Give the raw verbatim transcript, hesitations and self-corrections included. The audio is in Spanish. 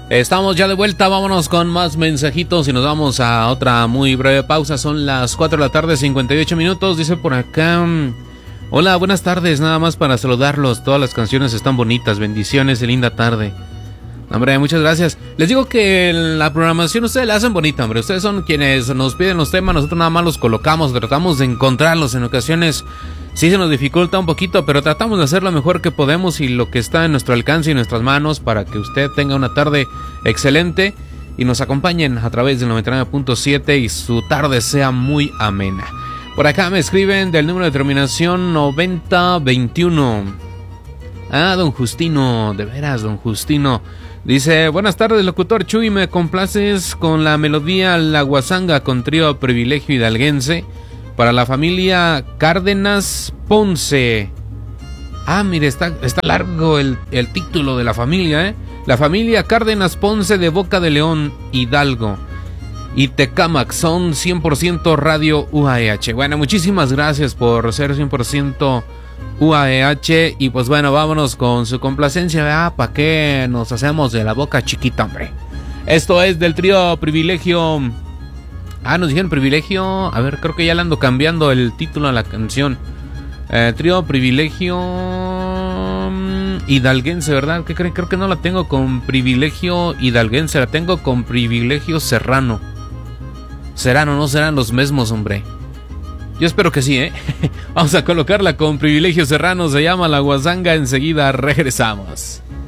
Estamos ya de vuelta, vámonos con más mensajitos y nos vamos a otra muy breve pausa. Son las cuatro de la tarde, cincuenta y ocho minutos. Dice por acá: hola, buenas tardes, nada más para saludarlos. Todas las canciones están bonitas, bendiciones y linda tarde. Hombre, muchas gracias. Les digo que la programación ustedes la hacen bonita, hombre. Ustedes son quienes nos piden los temas, nosotros nada más los colocamos, tratamos de encontrarlos. En ocasiones sí se nos dificulta un poquito, pero tratamos de hacer lo mejor que podemos y lo que está en nuestro alcance y en nuestras manos para que usted tenga una tarde excelente y nos acompañen a través del noventa y nueve punto siete y su tarde sea muy amena. Por acá me escriben del número de terminación noventa veintiuno. Ah, don Justino, de veras, don Justino. Dice: buenas tardes, locutor Chuy, me complaces con la melodía La Guasanga con trío Privilegio Hidalguense para la familia Cárdenas Ponce. Ah, mire, está, está largo el, el título de la familia, ¿eh? La familia Cárdenas Ponce de Boca de León, Hidalgo y Tecámac son cien por ciento Radio U A E H. Bueno, muchísimas gracias por ser cien por ciento U A E H. Y pues bueno, vámonos con su complacencia, ¿verdad? ¿Para qué nos hacemos de la boca chiquita, hombre? Esto es del trío Privilegio. Ah, nos dijeron Privilegio. A ver, creo que ya le ando cambiando el título a la canción. eh, Trío Privilegio Hidalguense, ¿verdad? ¿Qué creen? Creo que no la tengo con Privilegio Hidalguense, la tengo con Privilegio Serrano. Serrano, no serán los mismos, hombre. Yo espero que sí, ¿eh? Vamos a colocarla con Privilegio Serrano, se llama La Guasanga, enseguida regresamos.